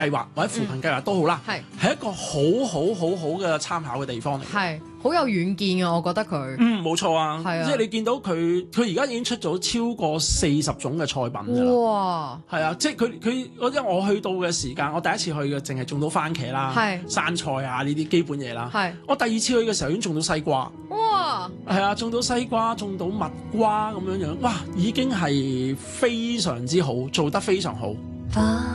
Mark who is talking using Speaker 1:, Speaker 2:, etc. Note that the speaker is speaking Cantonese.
Speaker 1: 計劃或者扶貧計劃都好啦，係一個好嘅參考嘅地方嚟。
Speaker 2: 係好有遠見啊！我覺得佢
Speaker 1: 冇錯啊，即係你見到佢而家已經出咗超過40種嘅菜品㗎啦。
Speaker 2: 哇！
Speaker 1: 係啊，即係佢因為我去到嘅時間，我第一次去嘅淨係種到番茄啦、生菜啊呢啲基本嘢啦。我第二次去嘅時候已經種到西瓜。
Speaker 2: 哇！
Speaker 1: 係啊，種到西瓜，種到蜜瓜咁樣樣，哇！已經係非常之好，做得非常好。